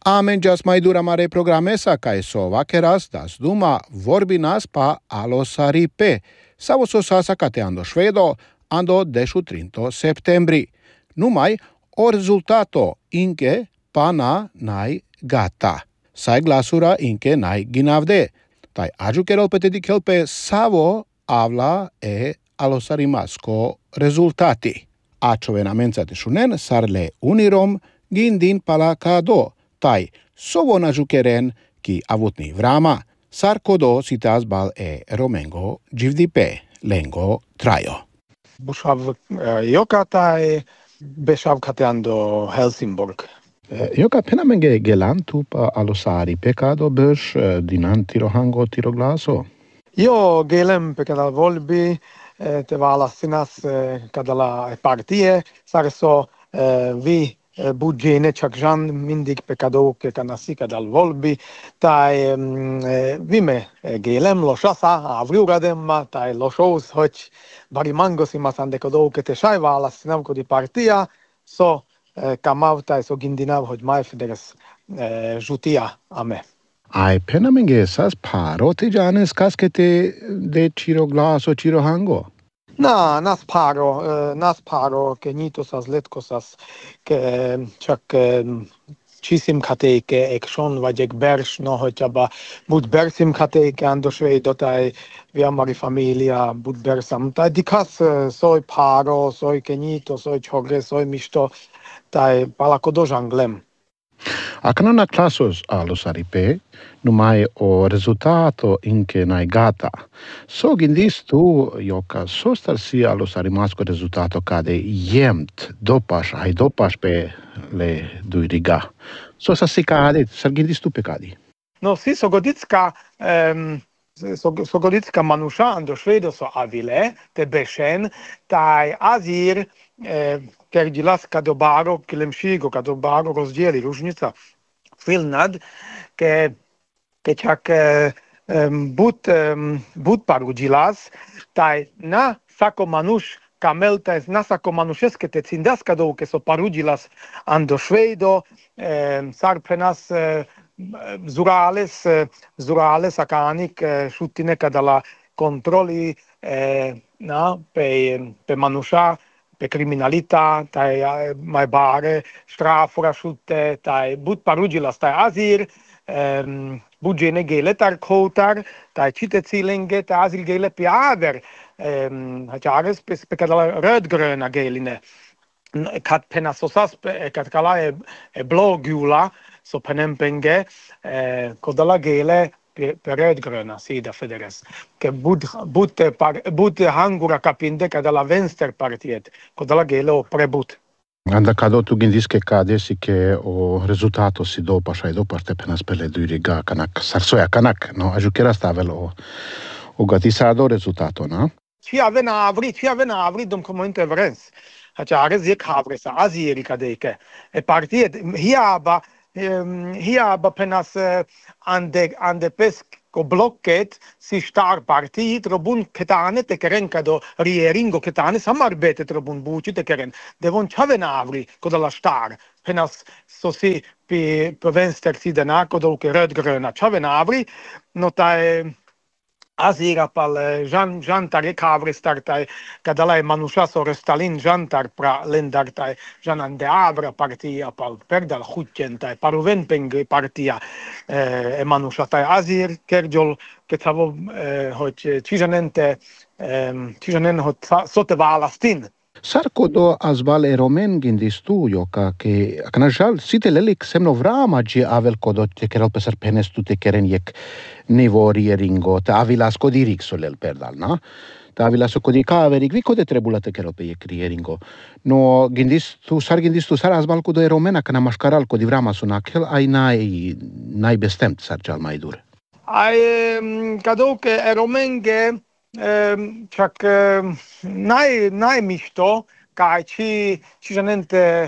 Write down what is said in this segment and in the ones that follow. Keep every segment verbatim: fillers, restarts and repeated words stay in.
A menjas mai dura mare programesa kai so vakeras das duma vorbinas pa alosaripe. Savo so sasakate ando švedo ando dešu trinto septembri. Numai o rezultato inke pana nai gata. Sai glasura inke nai ginavde. Tai ajukerol petedi kelpe savo avla e alosarimasko rezultati. Acovena menzate shunen sarle unirom gindin pala kado. Tai sovona jukeren ki avutni vrama. Sarkodo sitas bal e romengo givdipe lengo trajo. Bushav joka tai beshav kateando Helsingborg. Joka penamenge gelantu pa alosari pecado börs dinan tiro hango tiro glaso. Io gelem pecadal volbi te valassinas kadala partie sarso vi budgene chakjan mindig pecado ke kanasi kadal volbi tai vime gelem lo shasa avriu gadem tai lo shows hoch varimangos imasande kodo ke te shai valassinam kodi partia so kamavta so gindinav hoch mai federes jutia ame. Ai penamenge sas paro te janes kaskete de ciro glaso ciro hango. Na, nas paro, nas paro, che nitosas letkosas, che csak cisim kateke, ek schon vagyek bers, no, hogy abba bud bersim kateke, ando švejdo, taj via mari familia, bud bersam, taj dikas soj paro, soj kenito, soj čogre, soj mišto, taj palako žanglem. Akanana klasos alosaripe, numai o rezultato inke nai gata. So gindis tu joka sostar si alosarimasko rezultato kade jemt dopas, ai dopas pe le duiriga. So sa si kade, sargindis tu pe kadi. No, si sogoditska, um, sogoditska manusha ando švedo so avile, te bešen, taj azir, eh, ker dzilas kadobaro, kilemšigo, kadobaro rozdjeli, ružnica, filnad, ke, ke čak um, but, um, but paru dzilas, taj na sako manuš, kamel taj na sako manušeske te cindas kadou, ke so paru dzilas ando švedo, eh, sar prenas eh, Zurales, Zurales akanik šutine kadala kontroli eh, na, pe, pe manusha, pe kriminalita, taj mai bare, strafura šute, taj bud parugilas, taj azir, eh, budžene gele tar kotar, taj čite cilenge, taj azir gele piaver, eh, hačares pe, pe kadala rödgröna geline. Kad penasosas, kad kala e, e blågula, så penempenge eh, kodala gele per rödgröna sida federes. Ke bud bud par bud hangura kapinde kadala vänsterpartiet kodala gele o prebut. Anda kado tu gindis ke kade si ke o rezultato si dopas ai dopas te penas pele duiriga kanak sarsoja kanak no ajukera stavel o o gatisado rezultato no. Ci avena avri ci avena avri dom comente vrens. Hacha ze khavres aziri kadeke. E partiet hiaba Hier penas ande ande pesko blocket si star parti trobun ketane te keren kado rieringo ketane samarbete trobun buci te keren devon chavenavri kodala star penas so si pi provenster si dana kodo ke rödgröna chavenavri no tai azira pal jan jantar ekavre startai kadala manusha so restalin jantar pra lendartai janan de abra partia pal perdal hutentai paruven peng partia e manusha tai azir kerjol ketavo hot tijanente tijanen hot sote valastin. Sarkodo azval e romen gindis tu joka ke akanajal site lelik semno vrama gi avel kodo te kerol pesar penes tu te keren jek nivo rieringo te avilas kodirik solel perdal na te avilas kodi kaverik vi kode trebula te kerol pe jek rieringo no gindis tu sar gindis tu sar azval kodo e romen akana maskaral kodi vrama suna kel ai nai nai bestemt sarjal mai dur ai kado ke e romenge čak naj, najmišto, kaj či, či žanente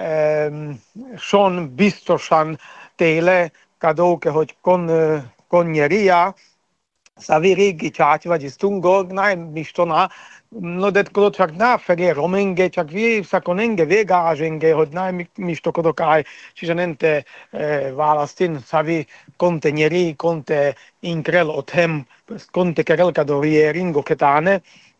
šon bistošan tele, kadouke hoć kon konjeria, Savirigi čáčva distungo, naj mištona, no det kodo čak na fege romenge, čak vi sakonenge vegaženge, hod naj mišto kodo kaj, čiže nente valastin savi konte njeri, konte inkrel o tem, konte kerelka do rieringo ketane,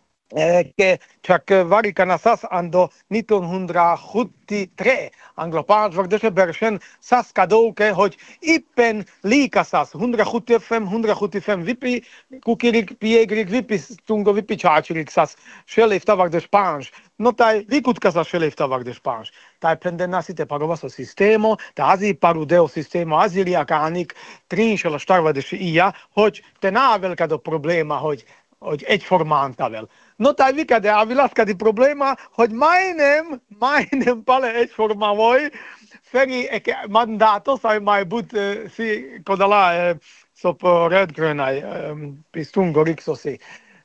che čak varikana sas ando nitohundraszettiotre anglopaans vardeshe berschen sas kadouke hoď ipen líka sas hundraszettiopäť hundraszettiopäť vipi kukirik piegrik vipi tungo vipi čáčirik sas šelifta vardešpáns no taj vikutka sas šelifta vardešpáns taj pendenasite parovaso sistemo ta azi parudeo sistemo aziliakanik trinšela štarvadeši ija hoď tena velka do problema hoď hoď egyformantavel. No taj vikade avilaska di problema, hoď majnem, majnem pale egyformavoj, feri eke mandato sai mai but si kodala so po rödgrönaj pistungo riksosi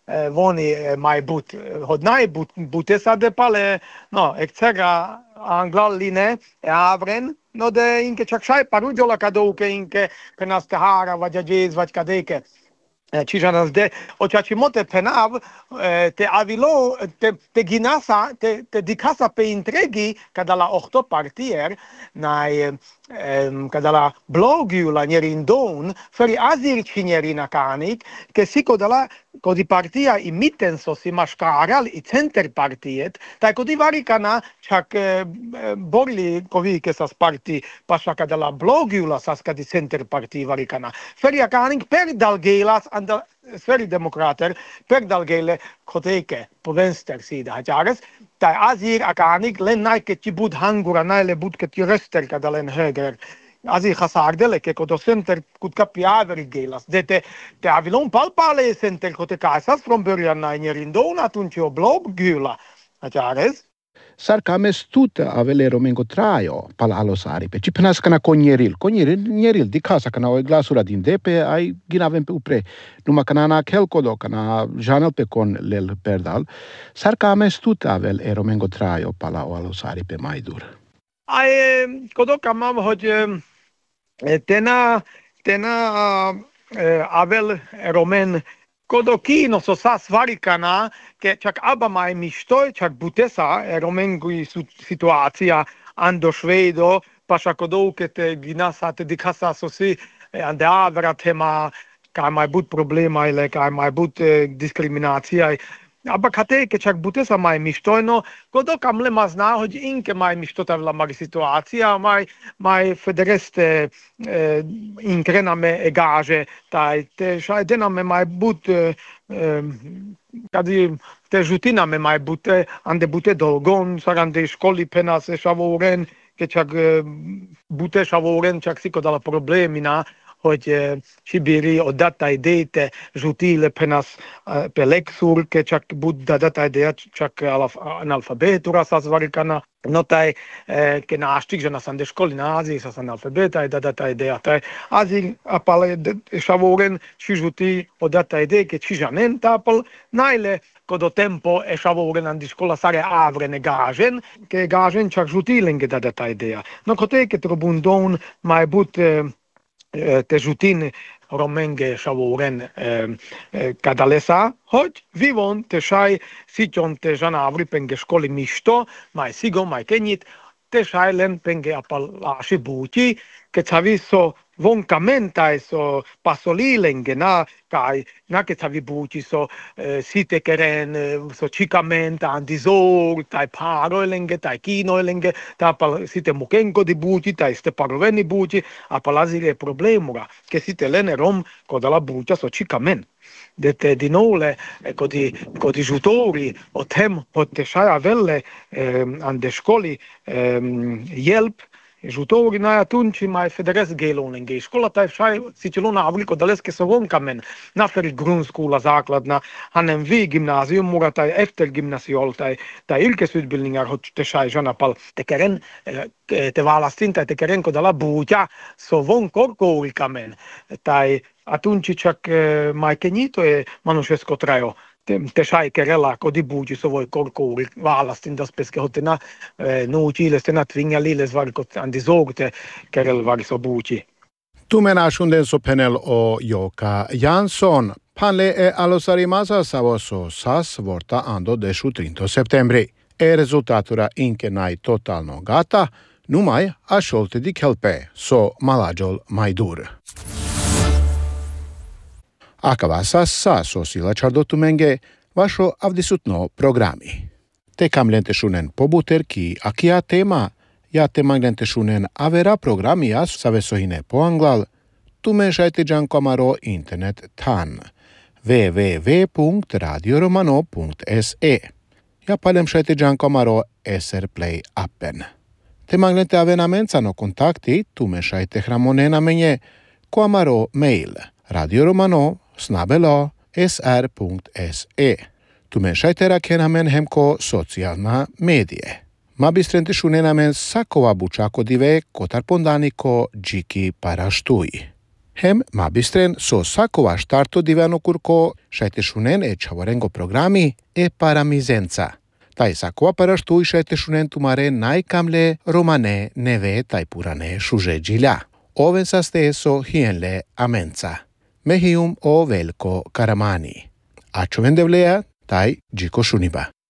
voni mai but. Hoď naj but, butesade pale, no, ekcega anglalline e avren, no de inke čak šaj parudjola kadouke inke penaste hara, vađađez, vaď kadejke. Čiže nás de očači mote penav te avilo te te ginasa te te dikasa pe intregi kada la ochto partier nai kada la blogiu la nerindon feri azir chinierina kanik che si kodala kodi partia i mitenso si maškaral i center partiet taj kodi varikana čak borli kovi ke sas parti pasha kada la blogiu la sas kadi center parti varikana feri kanik per dalgelas anda sferi demokrater per dalgele koteke po vänster sida hajares tai azir akanik len naike tibud hangura naile budke tirester kada len höger azir khasardele ke kodo center kut kapiaveri gelas dete te avilon palpale center kote kasas from början nainierindona tuncio blob gula hajares Sarkames tuta avele romengo traio pala alosaripe. Ci penaskana konieril. Konieril, nieril di casa kana o glasura din depe ai ginaven pe upre. Numa kanana kelkodo kana janel pe kon lel perdal. Sarkames tuta avel e romengo traio pala o alosaripe maidur. Ai kodo kamam hoj tena tena avel romen kodo kino so sas varikana ke čak aba mai mištoj čak butesa romengui situacija ando švedo paša kodouke te ginasa te dikasa so si ande avra tema kaj mai but problema ile kaj mai but diskriminacija aba kate ke čak butesa mai mištojno kodo kamle mazna hoď inke mai mištota vla mari situacija mai mai federeste inkrena me egaže taj te šaj dena me mai but kadi te žutina me mai bute ande bute dolgon sarande školi penas šavoren ke čak bute šavoren čak si kodala problemina hoď Sibiri odata idejte žutile penas pe leksur ke čak bud data ideja čak analfabetura sas varikana no taj ke naštik že nas ande školi na Aziji sas analfabeta i data ideja taj Aziji apale šavoren či žuti odata ideje ke či žanen tapal najle kodo tempo e šavoren andi škola sare avren gažen ke gažen čak žutilenge data ideja no kote ke trobundon mai but te žutin romenge šavoren kadalesa, hoď vivon te šaj siťon te žana avri penge školi mišto, maj sigo, maj kenjit, te šaj len penge apalaši buti, keď sa vi so vonka mentaj so pasolilenge na kaj na keď sa vi buti so site keren so čikamenta andizor taj parolenge taj kinolenge ta pal site mukenko di buti taj ste paroveni buti a palazire problemura che site lene rom kodala buta so čikamen dete di nole kodi kodi žutori o tem hotte šaja velle ande školi jelp žutori na tunči mai federes gelonenge škola taj šaj sićelona avliko daleske sovom kamen na feri grundskola základna hanem vi gymnasium mura taj efter gymnasiol taj taj yrkesutbildningar hot te šaj žana pal te keren te valastin taj te keren kodala buja sovom korkouri kamen taj a tunči čak mai kenito je manušesko trajo te, te šaj kerela kodi buji sovoj korkouri valastin das peske hotena no chiles tena tvinga liles varkot andi zogte kerel varso buji. Tumena shunden so panel o Joka Jansson. Panle e alosarimasa savoso sas vorta ando deshu trinta septembri. E rezultatura inke nai totalno gata, numai a sholte di kelpe, so malajol maidur. Akavasa sa sosila čardotumenge vašo avdisutno programi. Te kam lenteshunen pobuterki akia tema, ja te maglenteshunen avera programia savesohine po anglal, tume šajte džankomaro internet tan w w w punkt radio romano punkt s e. Ja palem šajte džankomaro S R Play appen. Te maglente avenamenca no kontakti, tume šajte hramonena menje, ko amaro mail radioromano snabelo s r punkt s e. Tume šajte rakenamen hemko socijalna medije. Ma bistrente šunenamen sakova bučako dive kotar pondaniko džiki paraštui. Hem ma bistren so sakova štarto divano kurko šajte šunen e čavorengo programi e paramizenca. Tai sakova paraštui šajte šunen tumare najkamle romane neve tai purane šuže džilja. Oven saste eso hienle amenca. Mehium o velko karamani. A čovendevlea tai džiko šuniba.